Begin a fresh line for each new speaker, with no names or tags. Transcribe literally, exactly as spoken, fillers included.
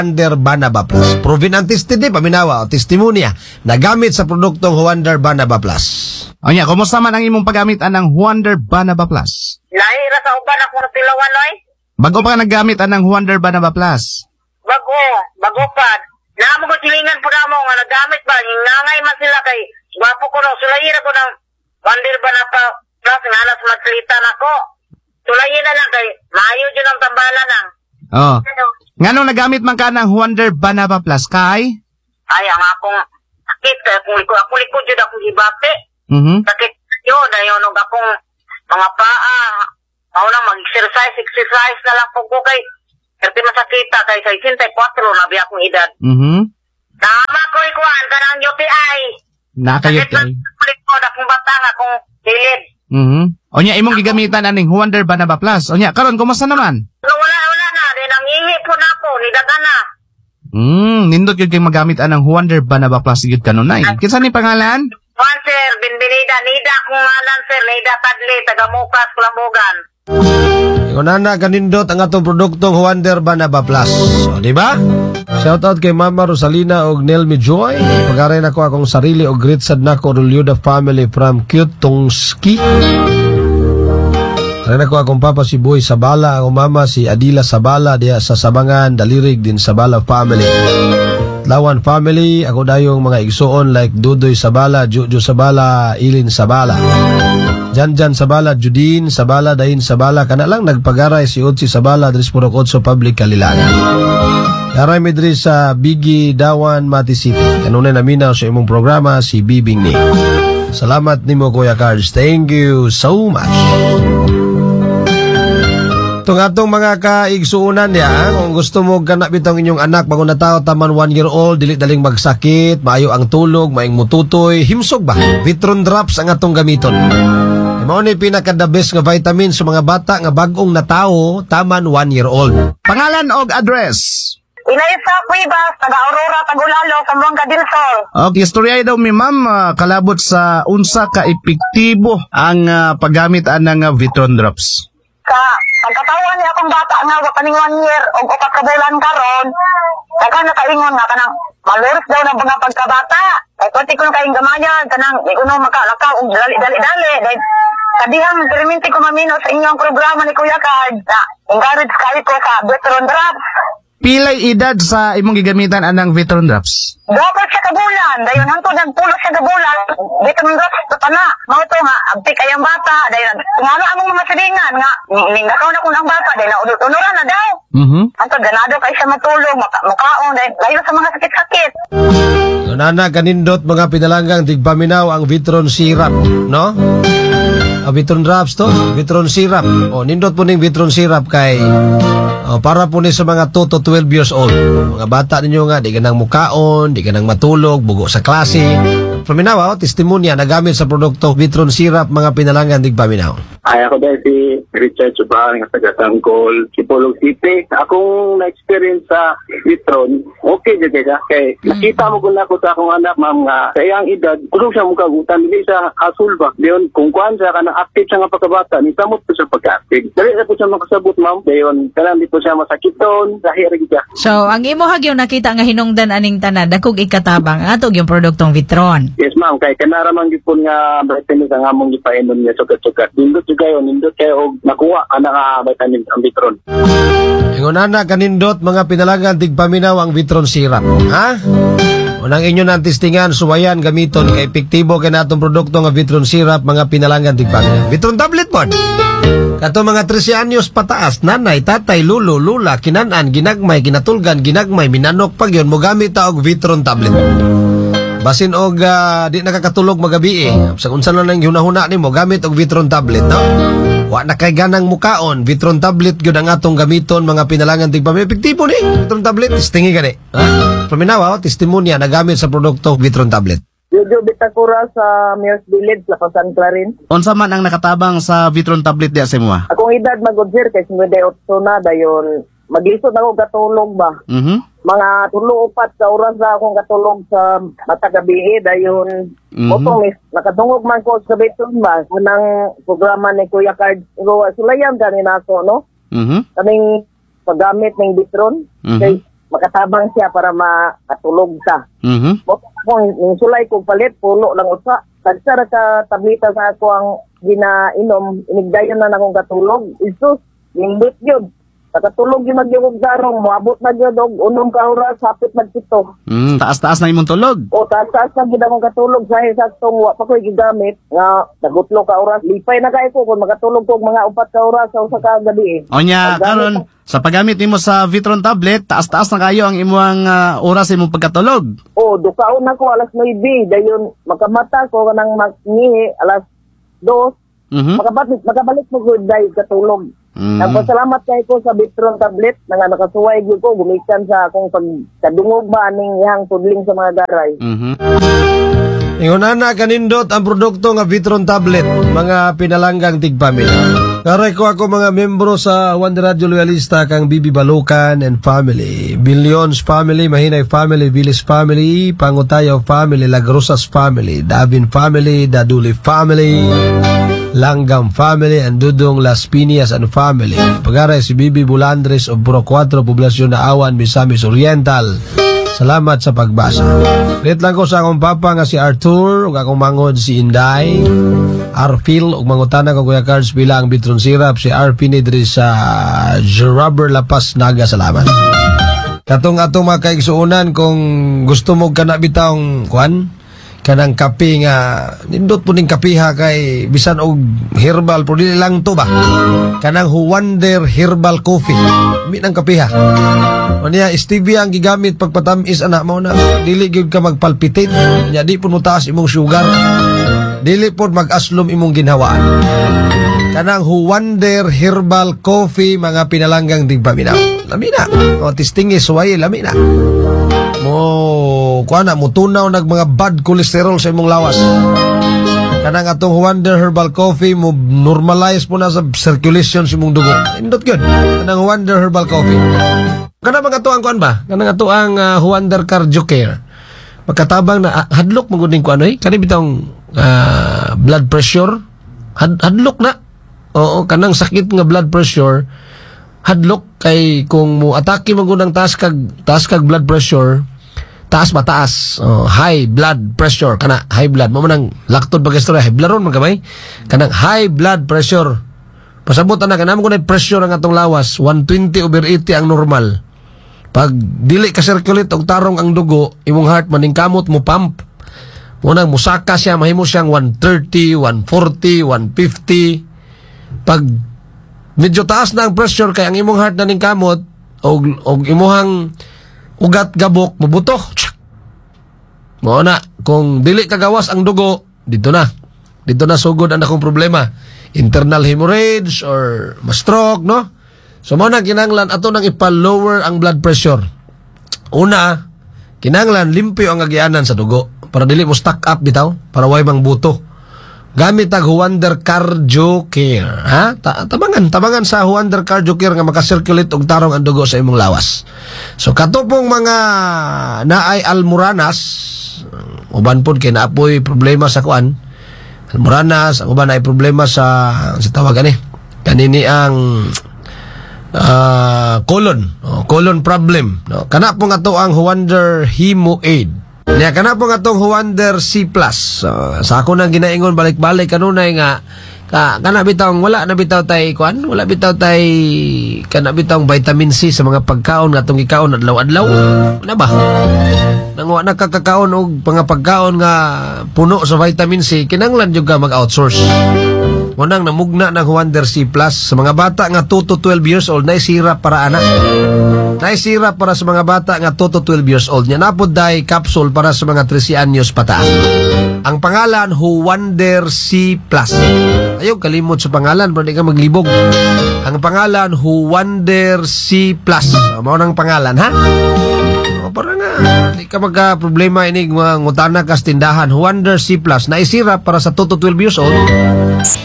Huander Banaba Plus. Proven ang testid paminawa o testimonya na gamit sa produktong Huander Banaba Plus.
O niya, kumusta man ang imong pagamitan ng Huander Banaba Plus?
Lahira sa uban akong tilawan, oy.
Bago pa ka naggamit ng Huander Banaba Plus?
Bago, bago pa. Naamo ko silingan po na mo nga nagamit ba. Ingangay man sila kay gwapo ko no. Sulahira ko ng Huander Banaba Plus nga alas magsalitan ako. Sulahin na lang kay maayo dyan ang tambalan lang.
Oo. Nga nung nagamit man ka ng Huander Banaba Plus, kay?
Ay, ang akong sakit. Kung liko, ako likod yun akong hibate.
Mm-hmm.
Sakit yun. Ayun, nung akong mga paa. Ako nang mag-exercise, exercise na lang po ko kay kasi masakita kay sa sixty-four na biya akong edad.
Mm-hmm.
Tama ko ikuan, kanang U T I.
Naka-U T I.
Sakit na ko, akong batang, akong silid.
Mm-hmm. O niya, imong gigamitan aning Huander Banaba Plus. O niya, karon kumusta naman?
No, wala, wala na. Then, ang ihi po na ako, nidaga na.
Hmm, nindot yun kayong magamit anang Huander Banaba Plus yun kanunay. Kinsa ni pangalan?
Juan, sir, Binbinida, Nida kung ngalan, sir, Nida Tadli, taga-Mukas, Kulambogan.
Ikaw na na kanindot ang atong produktong Huander Banaba Plus. O, di ba? Shoutout kay Mama Rosalina og Nelmi Joy. Pagaray na ko akong sarili og great sad na ko Rulyuda family from Kyutongski. Pagaray na ko akong papa si Boy Sabala, akong mama si Adila Sabala diya sa Sabangan, Dalirig din Sabala family. Lawan family, ako dayong mga igsoon like Dudoy Sabala, Jojo Sabala, Ilin Sabala. Janjan Sabala, Judin Sabala, Dain Sabala, kana lang nagpagaray si Utsi Sabala, Dris Purok Otso, Public Kalilangan. Yaray midri sa Bigi, Dawan, Mati City. Kanunay naminaw sa imong programa, si Bibing ni. Salamat nimo Kuya Cards. Thank you so much. Itong atong mga kaigsuunan niya, kung gusto mo ganap itong inyong anak bago na tao, taman one year old, dili daling magsakit, maayo ang tulog, maing mututoy, himsog ba? Vitron drops ang atong gamiton. Mao ni pinaka-the best nga vitamin sa mga bata nga bagong na tao, taman one year old.
Pangalan og address?
Inaysa Cuevas, taga-Aurora, Tagulalo, Sambuanga del Sol.
Okay, istorya daw mi ma'am, uh, kalabot sa unsa ka epektibo ang uh, paggamit anang uh, Vitron drops.
Ka, pagkatawan niya akong bata nga, kaning one year, o upat ka bulan karon, saka nakaingon nga kanang, maluros daw ng mga pagkabata. Ay, pati ko na kayong gamayan, kanang, di ko na makalakaw, um, dali, dali, dali. Dahil, kadihang, perminti ko mamino sa inyong programa ni Kuya Card, na, encourage kayo ko sa Vitron drops.
Pilay edad sa imong gigamitan anang Vitron drops?
Dapat siya kabulan. Dayon hangtod nagpulo siya kabulan. Vitron drops ito pa na. Mao to nga, abti kayang bata. Dayon, ngano among mga silingan nga. Ningakaw na kung ang bata. Dayon, naunod-unuran na daw.
Mm-hmm.
Hangtod, ganado kayo siya matulog. Maka- mukaon. Dayon, layo sa mga sakit-sakit.
Nana kanindot mga pinalanggang tigpaminaw ang Vitron syrup, no? Ah, Vitron drops to, Vitron syrup. O, nindot po ning Vitron syrup kay oh, para po ni sa mga two to twelve years old. Mga bata ninyo nga, di ka nang mukaon, di ka nang matulog, bugo sa klase. Paminaw, oh, testimonya na gamit sa produkto Vitron syrup, mga pinalanggan tigpaminaw.
Ay, ako dahil si Richard Subang, taga Sangkol, Sipolog City. Akong na-experience sa Vitron, okay dyan kaya. Kaya nakita mo kung ako sa akong anak, ma'am, nga sa iyang edad, kung siya mong kagutan, hindi siya asul ba? Diyon, kung kuhan siya ka na active siya nga pagkabata, ni samot po siya pagka-active. Dali na po siya makasabot, ma'am. Diyon, kailan di po siya masakiton, dahil rin siya.
So, ang imo hagyo nakita nga hinungdan aning tanan, dakog ikatabang, atog yung produktong Vitron.
Yes, ma'am. Kaya kanaraman gipon nga vitamin ang among gipainom niya sugat-sugat. Nindot siya kayo, nindot kayo og nakuha ang nga vitamin ang Vitron.
Ingon na kanindot mga pinalanggan tigpaminaw ang Vitron syrup. Ha? Unang inyo ng testingan, suwayan, gamiton, kay epektibo kay natong produkto nga Vitron syrup, mga pinalanggan tigpaminaw. Vitron tablet mo. Kato mga thirteen anyos pataas, nanay, tatay, lulo, lula, kinanan, ginagmay, ginatulgan, ginagmay, minanok pag yun, mo gamit ta og Vitron tablet. Basin og uh, di nakakatulog magabi eh. Sa unsa na nang hunahuna nimo gamit og Vitron tablet, no? Wa na kay ganang mukaon, Vitron tablet gyud ang atong gamiton, mga pinalangan tigpami. Epektibo ni Vitron tablet, testingi gani. Ha? Paminawa, oh, testimonya na gamit sa produkto Vitron tablet.
Jojo Bitakura sa Mears Village, sa San Clarin.
Unsa man ang nakatabang sa Vitron tablet diya sa imo?
Akong edad magod sir, kay fifty-eight na, dayon, maglisod ako katulog ba?
Mhm.
Mga tulo upat sa oras na akong katulog sa matagabi, dayon
Mhm.
motong is nakatungog man ko sa Vitron ba nang programa ni Kuya Card Roa Sulayan gani nako no
Mhm.
kaming paggamit ng Vitron
Mhm.
kay makatabang siya para makatulog ka.
Mhm.
Kung yung sulay ko palit, pulo lang usa. Tagsara ka tablita sa ako ang ginainom, inigdayon na akong katulog. Isus, limbit yun. Nakatulog yung magyugog darong, moabot na yun, og unom ka oras, hapit magpito.
Mm, taas-taas na imong tulog.
O taas-taas na gid akong katulog sa saktong wa pa ko gigamit nga nagutlo ka oras. Lipay na kay ko kung makatulog ko og mga upat ka oras sa usa ka gabi.
O nya,
Paggamit
karon sa paggamit nimo sa Vitron tablet, taas-taas na kayo ang imong ah, oras sa imong pagkatulog.
O dukaon na ko alas nueve, dayon makamata ko kanang magnihi alas dos.
Mhm.
Makabalik makabalik mo gud day katulog.
Mm.
Nagpasalamat kay ko sa Vitron tablet nga nakasuway gyud ko gumikan sa akong pagkadungog ba ning ihang pudling sa mga garay.
Mhm.
Ingon ana kanindot ang produkto nga Vitron tablet, mga pinalanggang tigpamilya. Karay ko ako mga membro sa Wonder Radio Loyalista kang Bibi Balukan and family, Billions family, Mahinay family, Vilis family, Pangutayaw family, Lagrosas family, Davin family, Daduli family, Langgam family, and Dudong Las Piñas and family. Pagaray si Bibi Bulandres of Puro cuatro, Poblasyon na Awan, Misamis Oriental. Salamat sa pagbasa. Ulit lang ko sa akong papa nga si Arthur, ug akong mangod si Inday, Arphil, ug mangutana ko Kuya Cards bilang Vitron Syrup, si Arpin diri sa Gerarber Lapas, Naga. Salamat. Katong atong mga kaigsuunan, kung gusto mo kana bitawng kuan, kanang kape nga nindot po ning kapiha kay bisan og herbal pero dili lang to ba, kanang Wonder Herbal Coffee mi nang kapiha o niya stevia ang gigamit pagpatamis ana mo na dili gyud ka magpalpitate nya di pud mo taas imong sugar, dili pud mag-aslom imong ginhawaan. Kanang Wonder Herbal Coffee, mga pinalanggang tigpaminaw, lamina o tistingis way lamina mo kuha na mo tunaw nag mga bad cholesterol sa imong lawas. Kanang atong Wonder Herbal Coffee mo normalize mo na sa circulation sa imong dugo. Indot gyud kanang Wonder Herbal Coffee. Kanang mga tuang kuan ba, kanang ato ang uh, Wonder Cardio Care, magkatabang na uh, hadlok mo gud ning kuan oy kani bitong uh, blood pressure. Had, hadlok na, oo, kanang sakit nga blood pressure hadlok kay kung mo atake mo gunang taas kag taas kag blood pressure, taas mataas, oh, high blood pressure kana high blood mo man ang laktod pag-istorya high blood ron man kamay kanang high blood pressure. Pasabot ana kanamo kun pressure ang atong lawas one twenty over eighty ang normal. Pag dili ka circulate og tarong ang dugo, imong heart maningkamot mo pump. Munang musaka siya mahimo siyang one thirty, one forty, one fifty. Pag medyo taas na ang pressure kay ang imong heart na ningkamot og og imuhang ugat gabok mabuto. Mo na kung dili kagawas ang dugo, dito na. Dito na sugod ang akong problema. Internal hemorrhage or ma-stroke, no? So mo na kinanglan ato nang ipa-lower ang blood pressure. Una, kinanglan limpyo ang agianan sa dugo para dili mo stack up bitaw, para way mang buto. Gamit ang Wonder Cardio Care, ha? Ta tabangan, tabangan sa Wonder Cardio Care nga makasirculate og tarong ang dugo sa imong lawas. So katupong mga naay almoranas, uban pod kay naapoy problema sa kuan. Almoranas, ang uban naay problema sa sa tawag ani. Kanini ang uh, colon, oh, colon problem, no? Kana po nga to ang Wonder Hemo Aid. Niya kana po nga tong Wonder C plus. Uh, sa ako nang ginaingon balik-balik kanunay nga ka kana bitaw wala na bitaw tay kuan, wala bitaw tay kana bitaw vitamin C sa mga pagkaon nga tong gikaon adlaw-adlaw. Ano ba? Nang wa nakakakaon og mga pagkaon nga puno sa vitamin C, kinahanglan jud ka mag-outsource. Munang namugna ng Wonder C plus sa mga bata nga two to twelve years old, na sirap para anak. Naisirap para sa mga bata nga two to twelve years old. Nya napod day capsule para sa mga thirteen anyos pataas. Ang pangalan Wonder C plus. Ayaw kalimot sa pangalan para di ka maglibog. Ang pangalan Wonder C plus. Mao nang pangalan, ha? O para nga di ka magka problema inig mga ngutana kas tindahan. Wonder C plus naisirap para sa two to twelve years old.